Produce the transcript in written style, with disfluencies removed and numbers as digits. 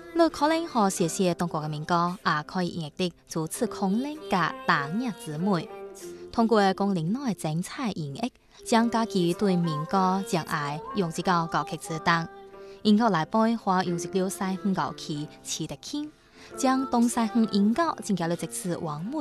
你可能學寫寫中國嘅民歌，也可以演繹的如此空靈嘅打壓之美。通過功能內精彩演繹，將家己對民歌將愛用一個高級之當，音樂來背或用一條西園高起似得輕，將東西園音樂增加了一次完美